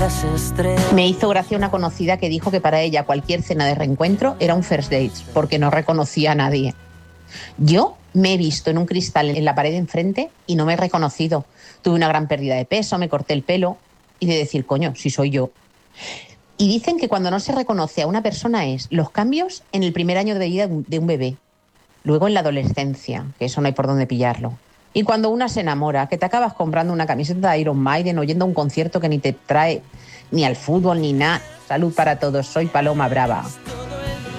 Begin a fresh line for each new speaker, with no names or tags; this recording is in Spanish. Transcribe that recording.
las estrellas.
Me hizo gracia una conocida que dijo que para ella cualquier cena de reencuentro era un first date, porque no reconocía a nadie. Yo me he visto en un cristal en la pared de enfrente y no me he reconocido. Tuve una gran pérdida de peso, me corté el pelo y de decir, coño, si soy yo. Y dicen que cuando no se reconoce a una persona es los cambios en el primer año de vida de un bebé, luego en la adolescencia, que eso no hay por dónde pillarlo. Y cuando una se enamora, que te acabas comprando una camiseta de Iron Maiden o yendo a un concierto que ni te trae ni al fútbol ni nada. Salud para todos, soy Paloma Brava.